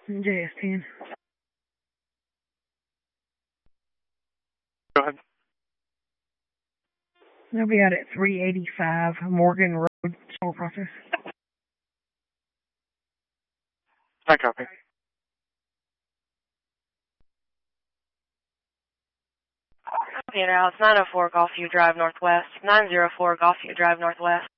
JS10. Go ahead. They'll be out at 385 Morgan Road, store process. I copy. Copy, now it's 904 Golfview Drive Northwest. 904 Golfview Drive Northwest.